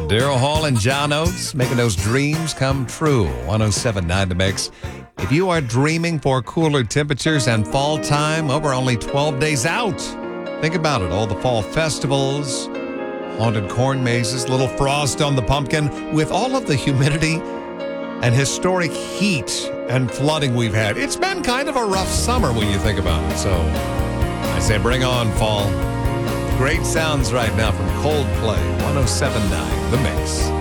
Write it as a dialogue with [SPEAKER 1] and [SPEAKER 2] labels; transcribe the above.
[SPEAKER 1] Daryl Hall and John Oates making those dreams come true. 107.9 The Mix. If you are dreaming for cooler temperatures and fall time, we're only 12 days out. Think about it. All the fall festivals, haunted corn mazes, little frost on the pumpkin. With all of the humidity and historic heat and flooding we've had, it's been kind of a rough summer when you think about it. So I say bring on fall. Great sounds right now from Coldplay. 107.9 The Mix.